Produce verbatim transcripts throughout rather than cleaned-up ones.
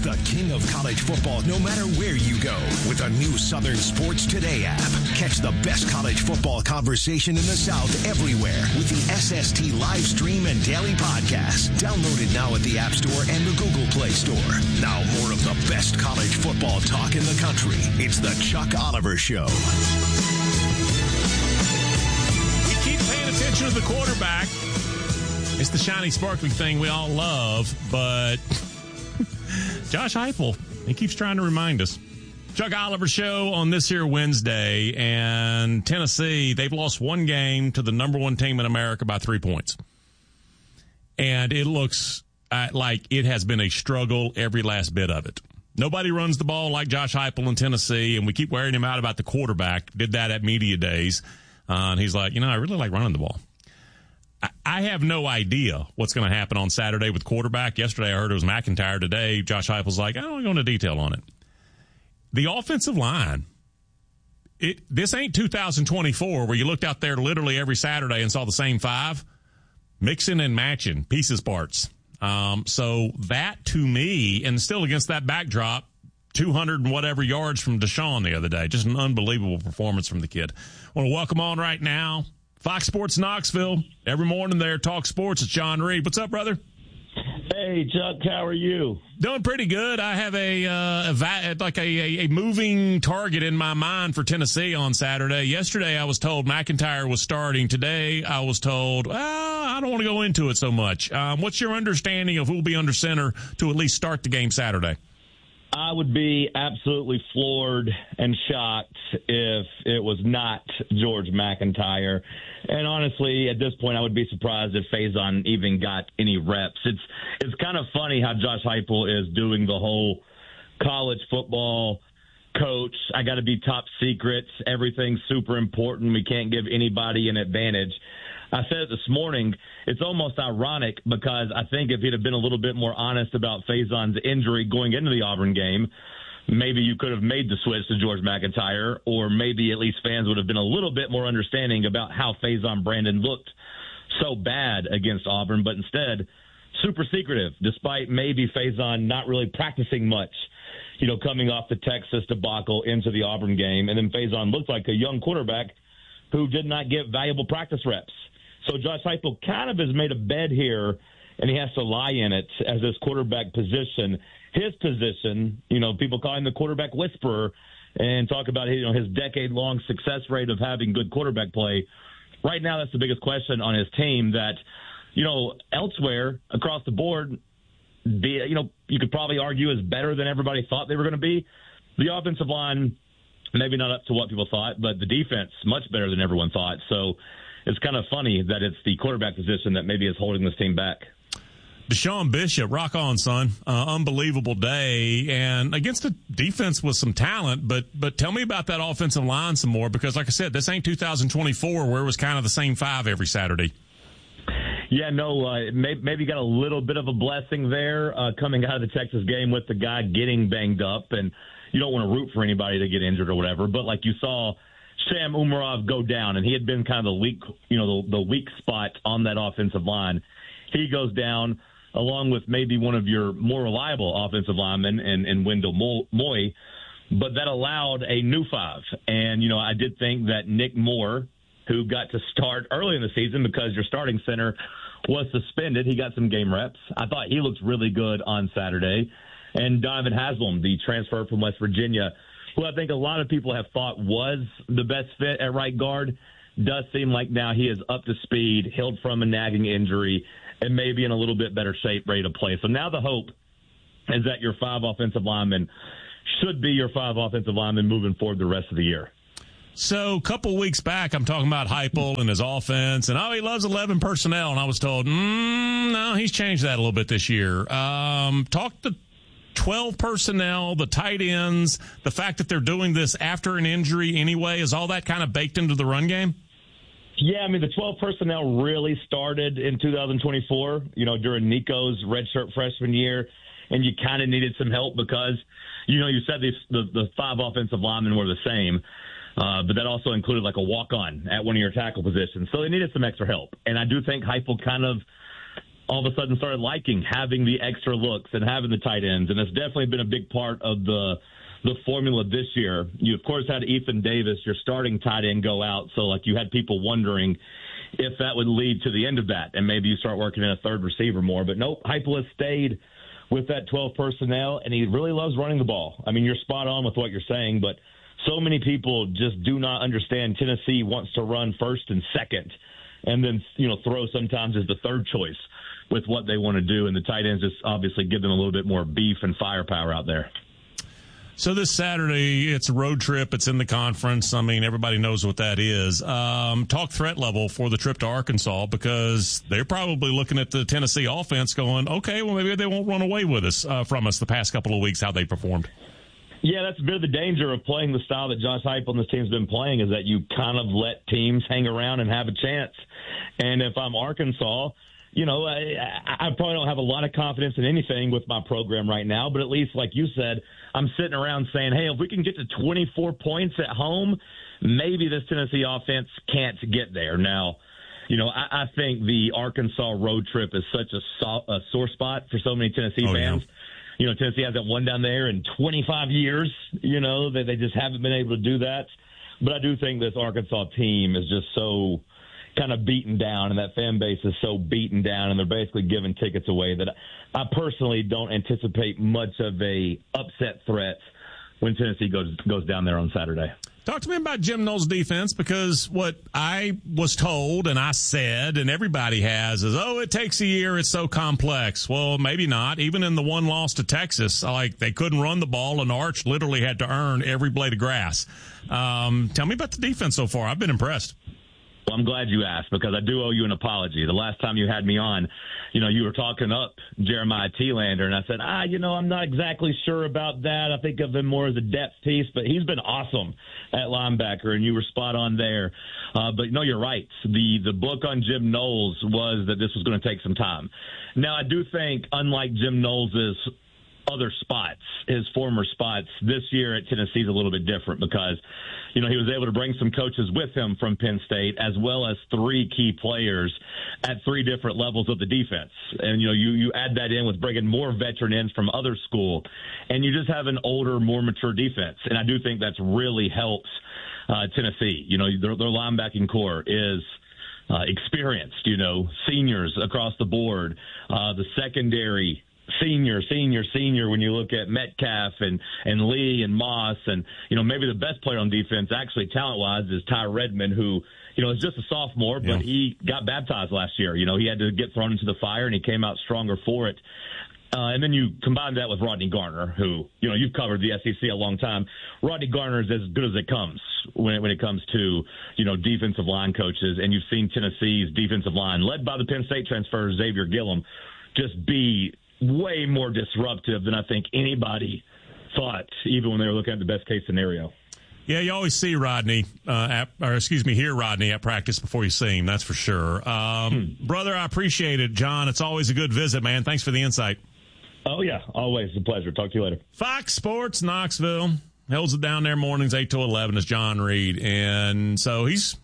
the king of college football no matter where you go with the new Southern Sports Today app. Catch the best college football conversation in the South everywhere with the S S T live stream and daily podcast. Download it now at the App Store and the Google Play Store. Now more of the best college football talk in the country. It's the Chuck Oliver Show. We keep paying attention to the quarterback. It's the shiny, sparkly thing we all love, but Josh Heupel, he keeps trying to remind us. Chuck Oliver Show on this here Wednesday, and Tennessee, they've lost one game to the number one team in America by three points. And it looks uh, like it has been a struggle every last bit of it. Nobody runs the ball like Josh Heupel in Tennessee, and we keep wearing him out about the quarterback. Did that at media days. Uh, and he's like, you know, I really like running the ball. I have no idea what's going to happen on Saturday with quarterback. Yesterday I heard it was McIntyre. Today Josh Heupel's like, I don't want to go into detail on it. The offensive line, it, this ain't two thousand twenty-four where you looked out there literally every Saturday and saw the same five. Mixing and matching, pieces, parts. Um, so that to me, and still against that backdrop, two hundred and whatever yards from Deshaun the other day. Just an unbelievable performance from the kid. I want to welcome on right now Fox Sports Knoxville. Every morning there, Talk Sports. It's John Reed. What's up, brother? Hey, Chuck. How are you? Doing pretty good. I have a, uh, a va- like a, a, a moving target in my mind for Tennessee on Saturday. Yesterday, I was told McIntyre was starting. Today, I was told, well, I don't want to go into it so much. Um, what's your understanding of who will be under center to at least start the game Saturday? I would be absolutely floored and shocked if it was not George McIntyre. And honestly, at this point, I would be surprised if Faison even got any reps. It's it's kind of funny how Josh Heupel is doing the whole college football coach. I got to be top secret. Everything's super important. We can't give anybody an advantage. I said it this morning, it's almost ironic because I think if he'd have been a little bit more honest about Faison's injury going into the Auburn game, maybe you could have made the switch to George McIntyre, or maybe at least fans would have been a little bit more understanding about how Faison Brandon looked so bad against Auburn, but instead, super secretive, despite maybe Faison not really practicing much, you know, coming off the Texas debacle into the Auburn game. And then Faison looked like a young quarterback who did not get valuable practice reps. So Josh Heupel kind of has made a bed here, and he has to lie in it as his quarterback position. His position, you know, people call him the quarterback whisperer and talk about, you know, his decade-long success rate of having good quarterback play. Right now, that's the biggest question on his team that, you know, elsewhere across the board, be, you know, you could probably argue is better than everybody thought they were going to be. The offensive line, maybe not up to what people thought, but the defense, much better than everyone thought. So it's kind of funny that it's the quarterback position that maybe is holding this team back. Deshaun Bishop, rock on, son. Uh, unbelievable day. And against a defense with some talent, but but tell me about that offensive line some more, because like I said, this ain't two thousand twenty-four where it was kind of the same five every Saturday. Yeah, no, uh, may, maybe got a little bit of a blessing there uh, coming out of the Texas game with the guy getting banged up. And you don't want to root for anybody to get injured or whatever, but like you saw Sam Umarov go down, and he had been kind of the weak, you know, the, the weak spot on that offensive line. He goes down along with maybe one of your more reliable offensive linemen in, in Wendell Moy, but that allowed a new five. And, you know, I did think that Nick Moore, who got to start early in the season because your starting center was suspended, he got some game reps. I thought he looked really good on Saturday. And Donovan Haslam, the transfer from West Virginia, who I think a lot of people have thought was the best fit at right guard, does seem like now he is up to speed, healed from a nagging injury, and maybe in a little bit better shape, ready to play. So now the hope is that your five offensive linemen should be your five offensive linemen moving forward the rest of the year. So a couple weeks back, I'm talking about Heupel and his offense, and oh, he loves eleven personnel, and I was told, mm, no, he's changed that a little bit this year. Um, talk to twelve personnel, the tight ends, the fact that they're doing this after an injury anyway, is all that kind of baked into the run game? Yeah, I mean, the twelve personnel really started in two thousand twenty-four, you know, during Nico's redshirt freshman year, and you kind of needed some help because, you know, you said these, the, the five offensive linemen were the same, uh, but that also included like a walk-on at one of your tackle positions. So they needed some extra help. And I do think Heupel kind of all of a sudden started liking having the extra looks and having the tight ends, and it's definitely been a big part of the the formula this year. You, of course, had Ethan Davis, your starting tight end, go out, so like you had people wondering if that would lead to the end of that, and maybe you start working in a third receiver more. But nope, Heupel has stayed with that twelve personnel, and he really loves running the ball. I mean, you're spot on with what you're saying, but so many people just do not understand Tennessee wants to run first and second, and then, you know, throw sometimes as the third choice with what they want to do, and the tight ends just obviously give them a little bit more beef and firepower out there. So this Saturday, it's a road trip. It's in the conference. I mean, everybody knows what that is. Um, talk threat level for the trip to Arkansas, because they're probably looking at the Tennessee offense going, okay, well, maybe they won't run away with us uh, from us the past couple of weeks, how they performed. Yeah, that's a bit of the danger of playing the style that Josh Heupel and this team's been playing, is that you kind of let teams hang around and have a chance. And if I'm Arkansas, you know, I, I probably don't have a lot of confidence in anything with my program right now, but at least, like you said, I'm sitting around saying, hey, if we can get to twenty-four points at home, maybe this Tennessee offense can't get there. Now, you know, I, I think the Arkansas road trip is such a, so, a sore spot for so many Tennessee oh, fans. Yeah. You know, Tennessee hasn't won down there in twenty-five years. You know, they, they just haven't been able to do that. But I do think this Arkansas team is just so kind of beaten down, and that fan base is so beaten down, and they're basically giving tickets away, that I personally don't anticipate much of a upset threat when Tennessee goes goes down there on Saturday. Talk to me about Jim Knowles' defense, because what I was told and I said and everybody has is, oh, it takes a year. It's so complex. Well, maybe not. Even in the one loss to Texas, like they couldn't run the ball, and Arch literally had to earn every blade of grass. Um, tell me about the defense so far. I've been impressed. Well, I'm glad you asked, because I do owe you an apology. The last time you had me on, you know, you were talking up Jeremiah Thielander, and I said, ah, you know, I'm not exactly sure about that. I think of him more as a depth piece, but he's been awesome at linebacker, and you were spot on there. Uh, but, no, you're right. The, the book on Jim Knowles was that this was going to take some time. Now, I do think, unlike Jim Knowles' other spots, his former spots, this year at Tennessee is a little bit different, because, you know, he was able to bring some coaches with him from Penn State, as well as three key players at three different levels of the defense. And, you know, you, you add that in with bringing more veteran ends from other school, and you just have an older, more mature defense. And I do think that's really helps uh, Tennessee. You know, their, their linebacking core is uh, experienced, you know, seniors across the board. Uh, the secondary, Senior, senior, senior, when you look at Metcalf and, and Lee and Moss, and, you know, maybe the best player on defense, actually, talent-wise, is Ty Redmond, who, you know, is just a sophomore, but yeah. he got baptized last year. You know, he had to get thrown into the fire, and he came out stronger for it. Uh, and then you combine that with Rodney Garner, who, you know, you've covered the S E C a long time. Rodney Garner is as good as it comes when it, when it comes to, you know, defensive line coaches. And you've seen Tennessee's defensive line, led by the Penn State transfer, Xavier Gillum, just be way more disruptive than I think anybody thought, even when they were looking at the best case scenario. Yeah, you always see Rodney, uh, at, or excuse me, hear Rodney at practice before you see him. That's for sure. Um, hmm. Brother, I appreciate it. John, it's always a good visit, man. Thanks for the insight. Oh, yeah, always a pleasure. Talk to you later. Fox Sports Knoxville holds it down there mornings eight to eleven is John Reed. And so he's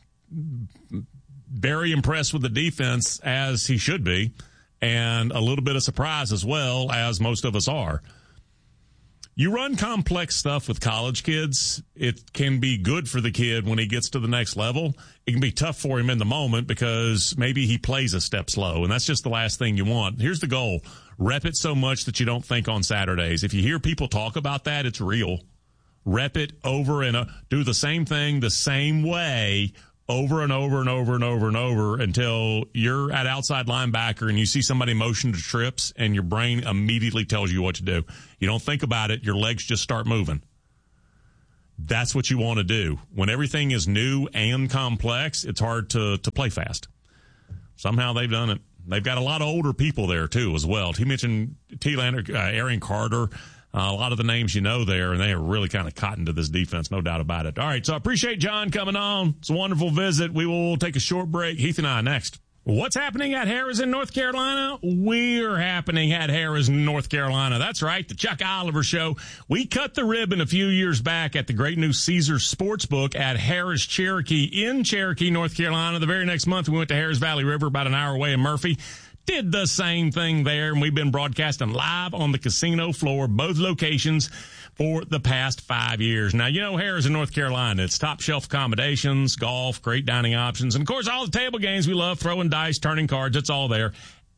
very impressed with the defense, as he should be, and a little bit of surprise as well, as most of us are. You run complex stuff with college kids, it can be good for the kid when he gets to the next level. It can be tough for him in the moment, because maybe he plays a step slow, and that's just the last thing you want. Here's the goal. Rep it so much that you don't think on Saturdays. If you hear people talk about that, it's real. Rep it over and uh, do the same thing the same way over and over and over and over and over until you're at outside linebacker and you see somebody motion to trips and your brain immediately tells you what to do. You don't think about it. Your legs just start moving. That's what you want to do. When everything is new and complex, it's hard to, to play fast. Somehow they've done it. They've got a lot of older people there, too, as well. He mentioned Thielander, uh, Aaron Carter, Uh, a lot of the names you know there, and they are really kind of cotton to this defense, no doubt about it. All right, so I appreciate John coming on. It's a wonderful visit. We will take a short break. Heath and I next. What's happening at Harrison, North Carolina? We're happening at Harrison, North Carolina. That's right, the Chuck Oliver Show. We cut the ribbon a few years back at the great new Caesars Sportsbook at Harris Cherokee in Cherokee, North Carolina. The very next month, we went to Harris Valley River, about an hour away in Murphy. did the same thing there, and we've been broadcasting live on the casino floor, both locations, for the past five years. Now, you know Harrah's in North Carolina. It's top shelf accommodations, golf, great dining options, and, of course, all the table games we love, throwing dice, turning cards, it's all there.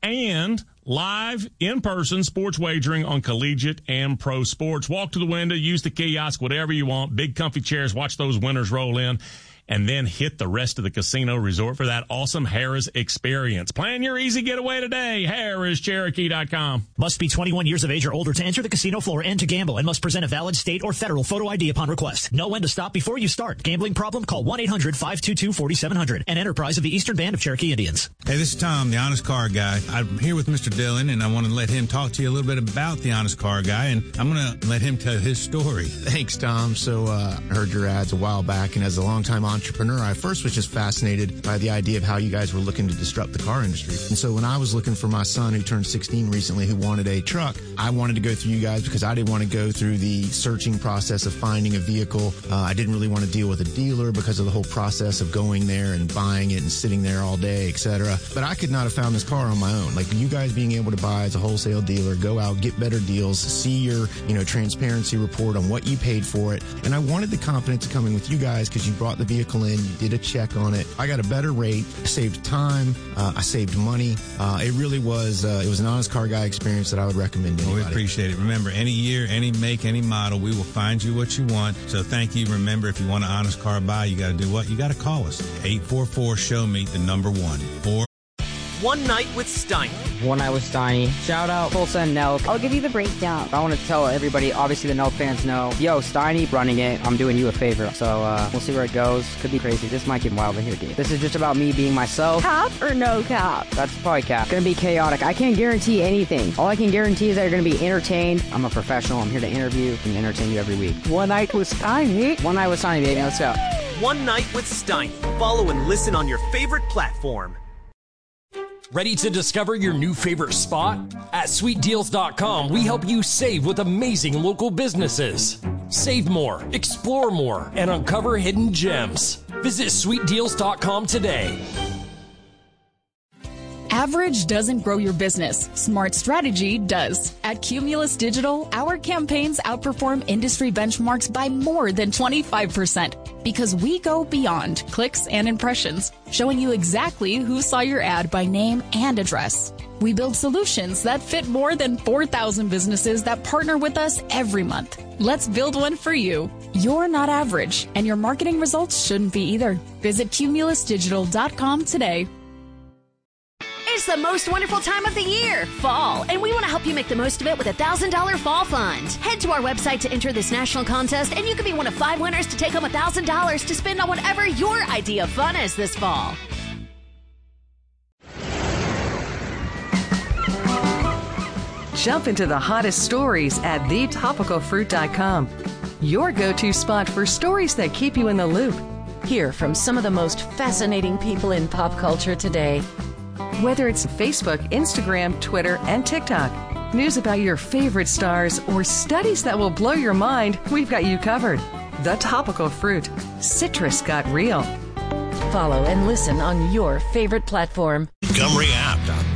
And live, in-person sports wagering on collegiate and pro sports. Walk to the window, use the kiosk, whatever you want, big comfy chairs, watch those winners roll in, and then hit the rest of the casino resort for that awesome Harrah's experience. Plan your easy getaway today. Harrah's Cherokee dot com. Must be twenty-one years of age or older to enter the casino floor and to gamble, and must present a valid state or federal photo I D upon request. Know when to stop before you start. Gambling problem? Call one eight hundred five two two four seven zero zero. An enterprise of the Eastern Band of Cherokee Indians. Hey, this is Tom, the Honest Car Guy. I'm here with Mister Dillon, and I want to let him talk to you a little bit about the Honest Car Guy, and I'm going to let him tell his story. Thanks, Tom. So uh, I heard your ads a while back, and as a longtime entrepreneur, I first was just fascinated by the idea of how you guys were looking to disrupt the car industry. And so when I was looking for my son who turned sixteen recently who wanted a truck, I wanted to go through you guys because I didn't want to go through the searching process of finding a vehicle. Uh, I didn't really want to deal with a dealer because of the whole process of going there and buying it and sitting there all day, et cetera. But I could not have found this car on my own. Like you guys being able to buy as a wholesale dealer, go out, get better deals, see your, you know, transparency report on what you paid for it. And I wanted the confidence of coming with you guys because you brought the vehicle in, you did a check on it. I got a better rate, saved time, uh, I saved money. Uh, it really was, uh, it was an Honest Car Guy experience that I would recommend to anybody. Well, we appreciate it. Remember, any year, any make, any model, we will find you what you want. So thank you. Remember, if you want an Honest Car Buy, you got to do what? You got to call us. eight four four, show me, the number one. Four. One Night with Steiny. One Night with Steiny. Shout out Tulsa and Nelk. I'll give you the breakdown. I want to tell everybody, obviously the Nelk fans know, yo, Steiny running it, I'm doing you a favor. So uh, we'll see where it goes. Could be crazy. This might get wild in here, dude. This is just about me being myself. Cap or no cap? That's probably cap. Gonna be chaotic. I can't guarantee anything. All I can guarantee is that you're gonna be entertained. I'm a professional. I'm here to interview and entertain you every week. One Night with Steiny. One Night with Steiny, baby. Let's go. One Night with Steiny. Follow and listen on your favorite platform. Ready to discover your new favorite spot? At sweet deals dot com, we help you save with amazing local businesses. Save more, explore more, and uncover hidden gems. Visit sweet deals dot com today. Average doesn't grow your business. Smart strategy does. At Cumulus Digital, our campaigns outperform industry benchmarks by more than twenty-five percent because we go beyond clicks and impressions, showing you exactly who saw your ad by name and address. We build solutions that fit more than four thousand businesses that partner with us every month. Let's build one for you. You're not average, and your marketing results shouldn't be either. Visit cumulus digital dot com today. It's the most wonderful time of the year, fall, and we want to help you make the most of it with a one thousand dollars fall fund. Head to our website to enter this national contest, and you can be one of five winners to take home one thousand dollars to spend on whatever your idea of fun is this fall. Jump into the hottest stories at the topical fruit dot com. Your go-to spot for stories that keep you in the loop. Hear from some of the most fascinating people in pop culture today. Whether it's Facebook, Instagram, Twitter, and TikTok, news about your favorite stars, or studies that will blow your mind, we've got you covered. The Topical Fruit. Citrus got real. Follow and listen on your favorite platform. Montgomery app dot